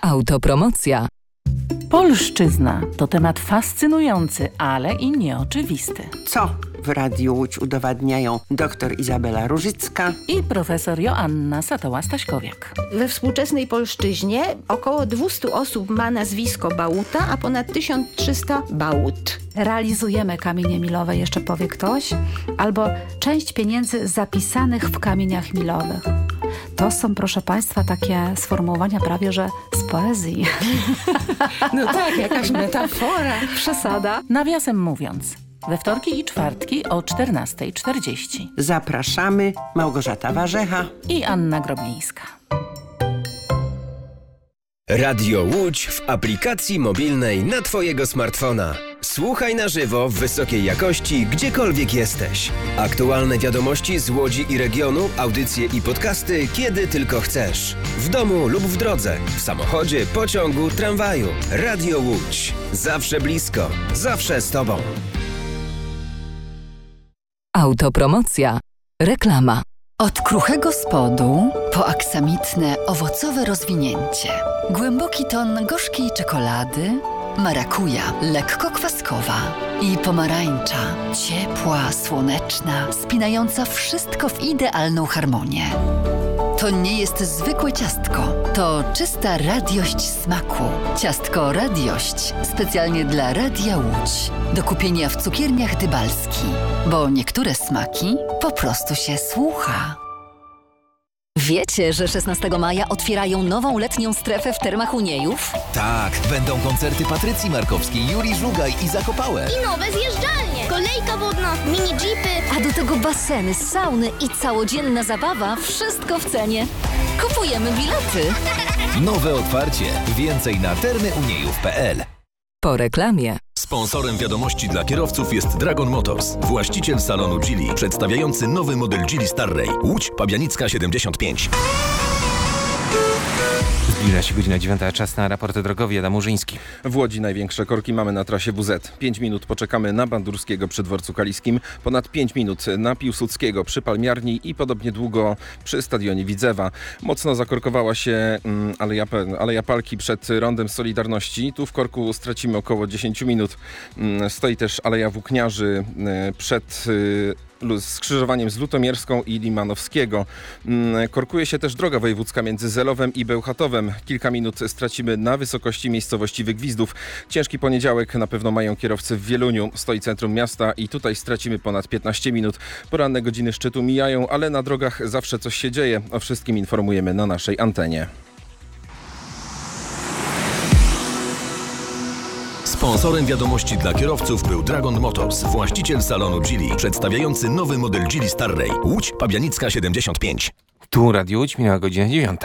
Autopromocja. Polszczyzna to temat fascynujący, ale i nieoczywisty. Co w Radiu Łódź udowadniają dr Izabela Różycka I profesor Joanna Satoła-Staśkowiak. We współczesnej polszczyźnie około 200 osób ma nazwisko Bałuta, a ponad 1300 Bałut. Realizujemy kamienie milowe, jeszcze powie ktoś, albo część pieniędzy zapisanych w kamieniach milowych. To są, proszę Państwa, takie sformułowania prawie, że z poezji. No tak, jakaś metafora. Przesada. Nawiasem mówiąc, we wtorki i czwartki o 14:40. zapraszamy Małgorzata Warzecha I Anna Groblińska. Radio Łódź w aplikacji mobilnej na Twojego smartfona. Słuchaj na żywo w wysokiej jakości, gdziekolwiek jesteś. Aktualne wiadomości z Łodzi i regionu, audycje i podcasty, kiedy tylko chcesz. W domu lub w drodze, w samochodzie, pociągu, tramwaju. Radio Łódź. Zawsze blisko, zawsze z Tobą. Autopromocja. Reklama. Od kruchego spodu po aksamitne, owocowe rozwinięcie. Głęboki ton gorzkiej czekolady, marakuja, lekko kwaskowa i pomarańcza, ciepła, słoneczna, spinająca wszystko w idealną harmonię. To nie jest zwykłe ciastko, to czysta radiość smaku. Ciastko Radiość specjalnie dla Radia Łódź. Do kupienia w cukierniach Dybalski, bo niektóre smaki po prostu się słucha. Wiecie, że 16 maja otwierają nową letnią strefę w Termach Uniejów? Tak, będą koncerty Patrycji Markowskiej, Juri Żugaj i Zakopałe. I nowe zjeżdżalnie, kolejka wodna, mini jeepy. A do tego baseny, sauny i całodzienna zabawa, wszystko w cenie. Kupujemy bilety. Nowe otwarcie. Więcej na termyuniejów.pl. Po reklamie. Sponsorem wiadomości dla kierowców jest Dragon Motors, właściciel salonu Geely, przedstawiający nowy model Geely Starray. Łódź, Pabianicka 75. Zbliża się godzina 9, czas na raporty drogowe. Adam Murzyński. W Łodzi największe korki mamy na trasie WZ. 5 minut poczekamy na Bandurskiego przy Dworcu Kaliskim, ponad 5 minut na Piłsudskiego przy Palmiarni i podobnie długo przy Stadionie Widzewa. Mocno zakorkowała się Aleja Palki przed Rondem Solidarności. Tu w korku stracimy około 10 minut. Stoi też Aleja Włókniarzy przed skrzyżowaniem z Lutomierską i Limanowskiego. Korkuje się też droga wojewódzka między Zelowem i Bełchatowem. Kilka minut stracimy na wysokości miejscowości Wygwizdów. Ciężki poniedziałek na pewno mają kierowcy w Wieluniu. Stoi centrum miasta i tutaj stracimy ponad 15 minut. Poranne godziny szczytu mijają, ale na drogach zawsze coś się dzieje. O wszystkim informujemy na naszej antenie. Sponsorem wiadomości dla kierowców był Dragon Motors, właściciel salonu Geely, przedstawiający nowy model Geely Starray. Łódź, Pabianicka 75. Tu Radio Łódź, minęła godzina 9.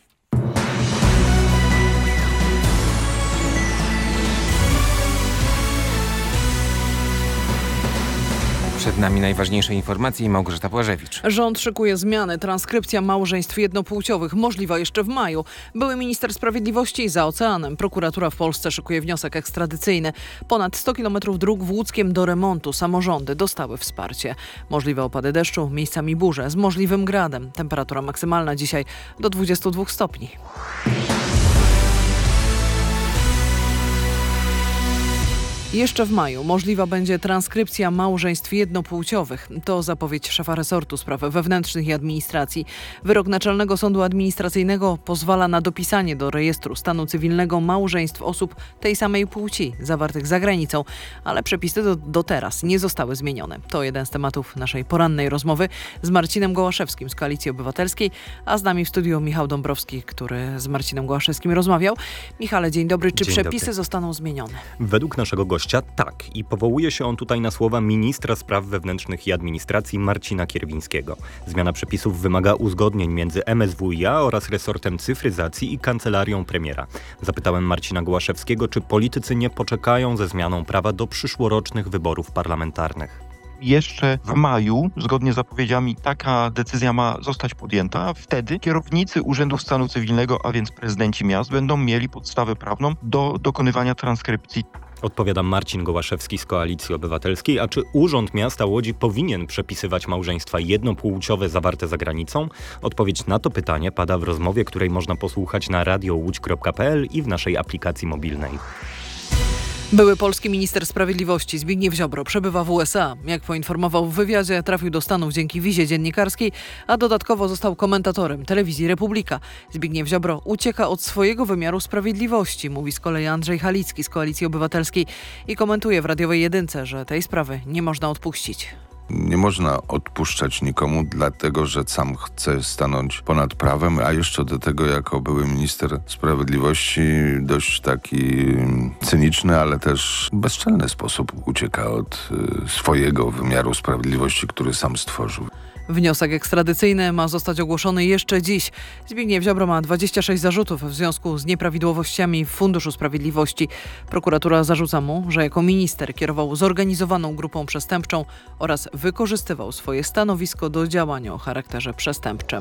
Przed nami najważniejsze informacje i Małgorzata Płażewicz. Rząd szykuje zmiany. Transkrypcja małżeństw jednopłciowych możliwa jeszcze w maju. Były minister sprawiedliwości za oceanem. Prokuratura w Polsce szykuje wniosek ekstradycyjny. Ponad 100 km dróg w Łódzkiem do remontu. Samorządy dostały wsparcie. Możliwe opady deszczu, miejscami burze z możliwym gradem. Temperatura maksymalna dzisiaj do 22 stopni. Jeszcze w maju możliwa będzie transkrypcja małżeństw jednopłciowych. To zapowiedź szefa resortu spraw wewnętrznych i administracji. Wyrok Naczelnego Sądu Administracyjnego pozwala na dopisanie do rejestru stanu cywilnego małżeństw osób tej samej płci zawartych za granicą, ale przepisy do teraz nie zostały zmienione. To jeden z tematów naszej porannej rozmowy z Marcinem Gołaszewskim z Koalicji Obywatelskiej, a z nami w studiu Michał Dąbrowski, który z Marcinem Gołaszewskim rozmawiał. Michale, dzień dobry. Czy przepisy zostaną zmienione? Według naszego gościa tak i powołuje się on tutaj na słowa ministra spraw wewnętrznych i administracji Marcina Kierwińskiego. Zmiana przepisów wymaga uzgodnień między MSWiA oraz resortem cyfryzacji i kancelarią premiera. Zapytałem Marcina Gołaszewskiego, czy politycy nie poczekają ze zmianą prawa do przyszłorocznych wyborów parlamentarnych. Jeszcze w maju, zgodnie z zapowiedziami, taka decyzja ma zostać podjęta. Wtedy kierownicy urzędów stanu cywilnego, a więc prezydenci miast, będą mieli podstawę prawną do dokonywania transkrypcji Odpowiada Marcin Gołaszewski z Koalicji Obywatelskiej. A czy Urząd Miasta Łodzi powinien przepisywać małżeństwa jednopłciowe zawarte za granicą? Odpowiedź na to pytanie pada w rozmowie, której można posłuchać na radiołódź.pl i w naszej aplikacji mobilnej. Były polski minister sprawiedliwości Zbigniew Ziobro przebywa w USA. Jak poinformował w wywiadzie, trafił do Stanów dzięki wizie dziennikarskiej, a dodatkowo został komentatorem telewizji Republika. Zbigniew Ziobro ucieka od swojego wymiaru sprawiedliwości, mówi z kolei Andrzej Halicki z Koalicji Obywatelskiej i komentuje w radiowej Jedynce, że tej sprawy nie można odpuścić. Nie można odpuszczać nikomu, dlatego że sam chce stanąć ponad prawem, a jeszcze do tego jako były minister sprawiedliwości dość taki cyniczny, ale też bezczelny sposób ucieka od swojego wymiaru sprawiedliwości, który sam stworzył. Wniosek ekstradycyjny ma zostać ogłoszony jeszcze dziś. Zbigniew Ziobro ma 26 zarzutów w związku z nieprawidłowościami w Funduszu Sprawiedliwości. Prokuratura zarzuca mu, że jako minister kierował zorganizowaną grupą przestępczą oraz wykorzystywał swoje stanowisko do działania o charakterze przestępczym.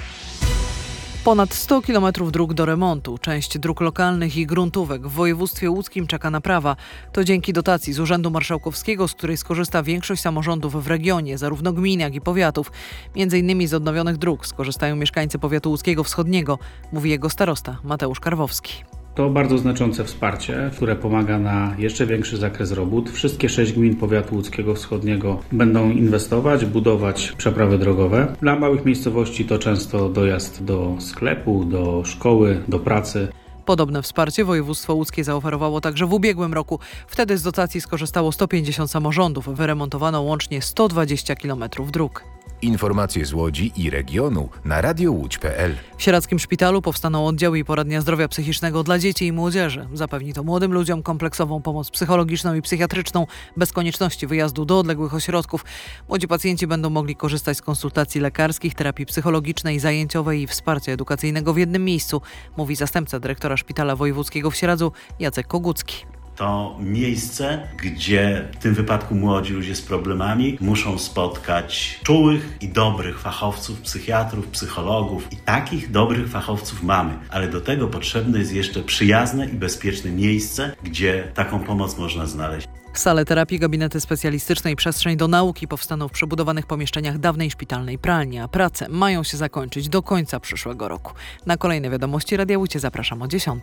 Ponad 100 km dróg do remontu. Część dróg lokalnych i gruntówek w województwie łódzkim czeka na prawa. To dzięki dotacji z Urzędu Marszałkowskiego, z której skorzysta większość samorządów w regionie, zarówno gmin, jak i powiatów. Między innymi z odnowionych dróg skorzystają mieszkańcy powiatu łódzkiego wschodniego, mówi jego starosta Mateusz Karwowski. To bardzo znaczące wsparcie, które pomaga na jeszcze większy zakres robót. Wszystkie 6 gmin powiatu łódzkiego wschodniego będą inwestować, budować przeprawy drogowe. Dla małych miejscowości to często dojazd do sklepu, do szkoły, do pracy. Podobne wsparcie województwo łódzkie zaoferowało także w ubiegłym roku. Wtedy z dotacji skorzystało 150 samorządów. Wyremontowano łącznie 120 km dróg. Informacje z Łodzi i regionu na radiołódź.pl. W Sieradzkim Szpitalu powstaną oddziały i poradnia zdrowia psychicznego dla dzieci i młodzieży. Zapewni to młodym ludziom kompleksową pomoc psychologiczną i psychiatryczną bez konieczności wyjazdu do odległych ośrodków. Młodzi pacjenci będą mogli korzystać z konsultacji lekarskich, terapii psychologicznej, zajęciowej i wsparcia edukacyjnego w jednym miejscu, mówi zastępca dyrektora Szpitala Wojewódzkiego w Sieradzu Jacek Kogucki. To miejsce, gdzie w tym wypadku młodzi ludzie z problemami muszą spotkać czułych i dobrych fachowców, psychiatrów, psychologów. I takich dobrych fachowców mamy, ale do tego potrzebne jest jeszcze przyjazne i bezpieczne miejsce, gdzie taką pomoc można znaleźć. Sale terapii, gabinety specjalistyczne i przestrzeń do nauki powstaną w przebudowanych pomieszczeniach dawnej szpitalnej pralni, a prace mają się zakończyć do końca przyszłego roku. Na kolejne wiadomości Radia Łódź zapraszam o 10:00.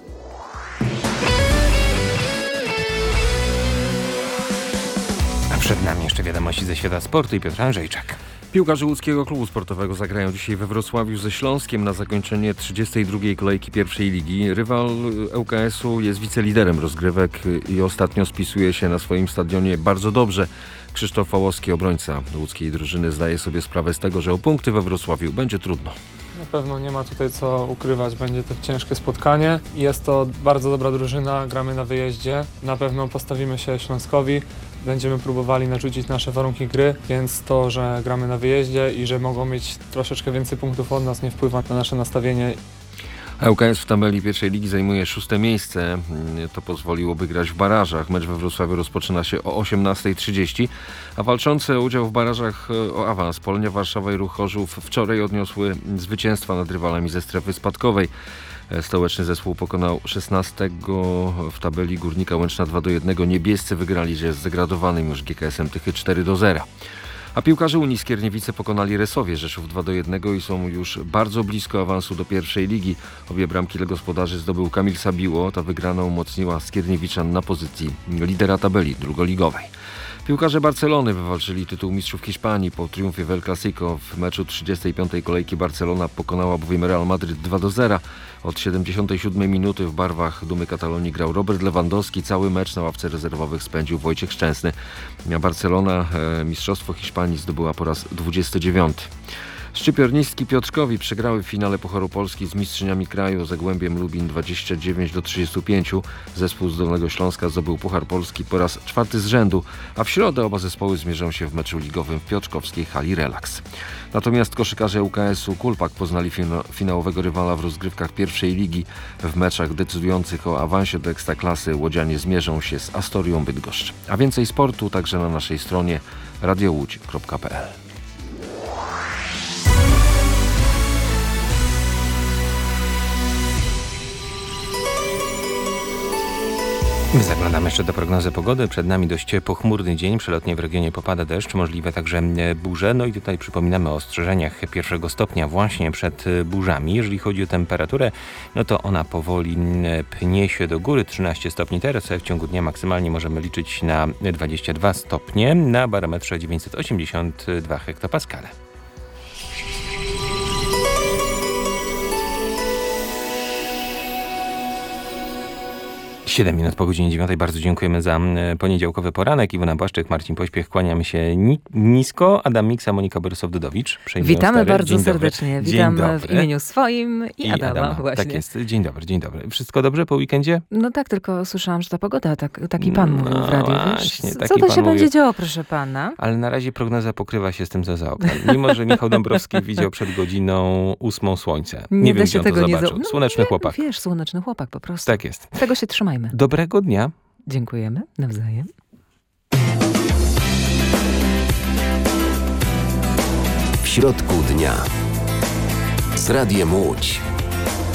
A przed nami jeszcze wiadomości ze świata sportu i Piotr Andrzejczak. Piłkarze Łódzkiego Klubu Sportowego zagrają dzisiaj we Wrocławiu ze Śląskiem na zakończenie 32. kolejki pierwszej ligi. Rywal ŁKS-u jest wiceliderem rozgrywek i ostatnio spisuje się na swoim stadionie bardzo dobrze. Krzysztof Fałowski, obrońca łódzkiej drużyny, zdaje sobie sprawę z tego, że o punkty we Wrocławiu będzie trudno. Na pewno nie ma tutaj co ukrywać, będzie to ciężkie spotkanie. Jest to bardzo dobra drużyna, gramy na wyjeździe. Na pewno postawimy się Śląskowi, będziemy próbowali narzucić nasze warunki gry, więc to, że gramy na wyjeździe i że mogą mieć troszeczkę więcej punktów od nas, nie wpływa na nasze nastawienie. ŁKS w tabeli pierwszej ligi zajmuje 6. miejsce. To pozwoliłoby grać w barażach. Mecz we Wrocławiu rozpoczyna się o 18:30, a walczące o udział w barażach o awans Polonia Warszawa i Ruch Chorzów wczoraj odniosły zwycięstwa nad rywalami ze strefy spadkowej. Stołeczny zespół pokonał 16 w tabeli Górnika Łęczna 2-1. Niebiescy wygrali z zdegradowanym już GKS-em Tychy 4-0. A piłkarze Unii Skierniewice pokonali Resowie Rzeszów 2-1 i są już bardzo blisko awansu do pierwszej ligi. Obie bramki dla gospodarzy zdobył Kamil Sabiło. Ta wygrana umocniła Skierniewiczan na pozycji lidera tabeli drugoligowej. Piłkarze Barcelony wywalczyli tytuł mistrzów Hiszpanii po triumfie w El Clasico. W meczu 35. kolejki Barcelona pokonała bowiem Real Madryt 2-0. Od 77 minuty w barwach Dumy Katalonii grał Robert Lewandowski. Cały mecz na ławce rezerwowych spędził Wojciech Szczęsny. A Barcelona mistrzostwo Hiszpanii zdobyła po raz 29. Szczypiornistki Piotrkowi przegrały w finale Pucharu Polski z mistrzyniami kraju Zagłębiem Lubin 29-35. Zespół z Dolnego Śląska zdobył Puchar Polski po raz 4 z rzędu, a w środę oba zespoły zmierzą się w meczu ligowym w piotrkowskiej hali Relax. Natomiast koszykarze ŁKS-u Kulpak poznali finałowego rywala w rozgrywkach pierwszej ligi. W meczach decydujących o awansie do Ekstraklasy łodzianie zmierzą się z Astorią Bydgoszcz. A więcej sportu także na naszej stronie radiołódź.pl. Zaglądamy jeszcze do prognozy pogody. Przed nami dość pochmurny dzień. Przelotnie w regionie popada deszcz, możliwe także burze. No i tutaj przypominamy o ostrzeżeniach 1 stopnia właśnie przed burzami. Jeżeli chodzi o temperaturę, no to ona powoli pnie się do góry. 13 stopni teraz. W ciągu dnia maksymalnie możemy liczyć na 22 stopnie. Na barometrze 982 hektopaskale. 7 minut po godzinie 9. Bardzo dziękujemy za poniedziałkowy poranek. Iwona Błaszczyk, Marcin Pośpiech. Kłaniamy się nisko. Adam Miksa, Monika Borysów-Dudowicz. Witamy bardzo serdecznie. Witam w imieniu swoim i Adama właśnie. Tak jest. Dzień dobry, dzień dobry. Wszystko dobrze po weekendzie? No tak, tylko słyszałam, że ta pogoda, taki pan mówił w radiu. Właśnie, co to się będzie działo, proszę pana? Ale na razie prognoza pokrywa się z tym, co za oknem. Mimo, że Michał Dąbrowski widział przed godziną 8 słońce. Nie wiem, gdzie on to zobaczył. Słoneczny chłopak. Wiesz, słoneczny chłopak po prostu. Tak jest. Tego się trzymajmy. Dobrego dnia. Dziękujemy. Nawzajem. W środku dnia. Z Radiem Łódź.